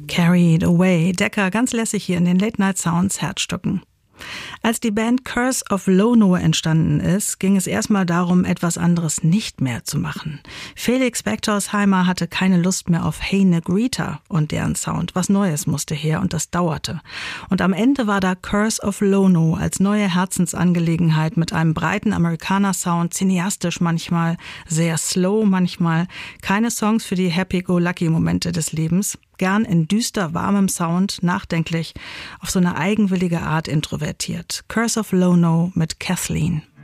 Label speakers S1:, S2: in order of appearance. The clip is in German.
S1: Carried Away, Decca ganz lässig hier in den Late Night Sounds Herzstücken. Als die Band Curse of Lono entstanden ist, ging es erstmal darum, etwas anderes nicht mehr zu machen. Felix Becktorsheimer hatte keine Lust mehr auf Hey Negrita und deren Sound. Was Neues musste her und das dauerte. Und am Ende war da Curse of Lono als neue Herzensangelegenheit mit einem breiten Amerikaner-Sound, cineastisch manchmal, sehr slow manchmal. Keine Songs für die Happy-Go-Lucky-Momente des Lebens. Gern in düster, warmem Sound, nachdenklich, auf so eine eigenwillige Art introvertiert. Curse of Lono mit Kathleen.